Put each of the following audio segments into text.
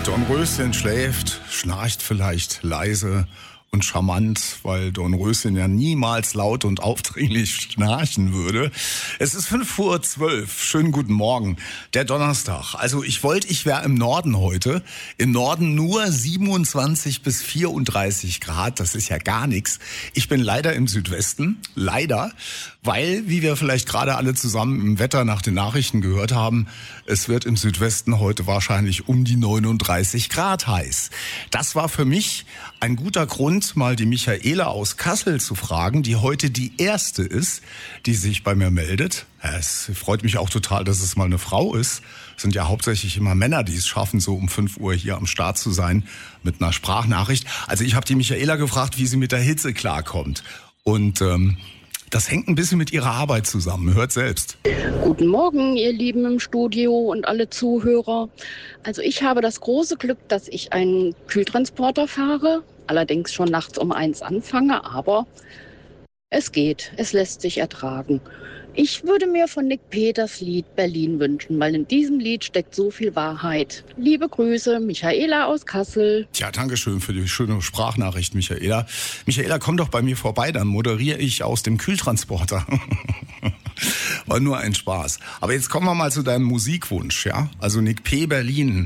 Dornröschen schläft, schnarcht vielleicht leise und charmant, weil Dornröschen ja niemals laut und aufdringlich schnarchen würde. Es ist 5:12 Uhr. Schönen guten Morgen. Der Donnerstag. Also ich wäre im Norden heute. Im Norden nur 27 bis 34 Grad. Das ist ja gar nichts. Ich bin leider im Südwesten. Leider. Weil, wie wir vielleicht gerade alle zusammen im Wetter nach den Nachrichten gehört haben, es wird im Südwesten heute wahrscheinlich um die 39 Grad heiß. Das war für mich ein guter Grund, mal die Michaela aus Kassel zu fragen, die heute die erste ist, die sich bei mir meldet. Es freut mich auch total, dass es mal eine Frau ist. Es sind ja hauptsächlich immer Männer, die es schaffen, so um 5 Uhr hier am Start zu sein mit einer Sprachnachricht. Also ich habe die Michaela gefragt, wie sie mit der Hitze klarkommt. Und das hängt ein bisschen mit ihrer Arbeit zusammen. Hört selbst. Guten Morgen, ihr Lieben im Studio und alle Zuhörer. Also ich habe das große Glück, dass ich einen Kühltransporter fahre. Allerdings schon nachts um 1 anfange, aber es geht. Es lässt sich ertragen. Ich würde mir von Nick P. das Lied Berlin wünschen, weil in diesem Lied steckt so viel Wahrheit. Liebe Grüße, Michaela aus Kassel. Tja, danke schön für die schöne Sprachnachricht, Michaela. Michaela, komm doch bei mir vorbei, dann moderiere ich aus dem Kühltransporter. War nur ein Spaß. Aber jetzt kommen wir mal zu deinem Musikwunsch, ja? Also Nick P. Berlin.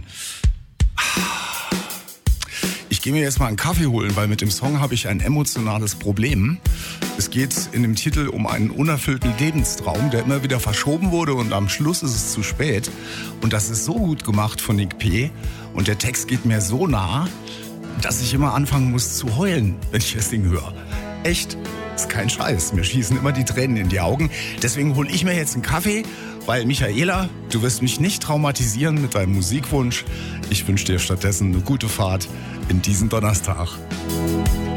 Ich gehe mir jetzt mal einen Kaffee holen, weil mit dem Song habe ich ein emotionales Problem. Es geht in dem Titel um einen unerfüllten Lebenstraum, der immer wieder verschoben wurde und am Schluss ist es zu spät. Und das ist so gut gemacht von Nick P. Und der Text geht mir so nah, dass ich immer anfangen muss zu heulen, wenn ich das Ding höre. Echt, ist kein Scheiß. Mir schießen immer die Tränen in die Augen. Deswegen hole ich mir jetzt einen Kaffee, weil Michaela, du wirst mich nicht traumatisieren mit deinem Musikwunsch. Ich wünsche dir stattdessen eine gute Fahrt in diesen Donnerstag.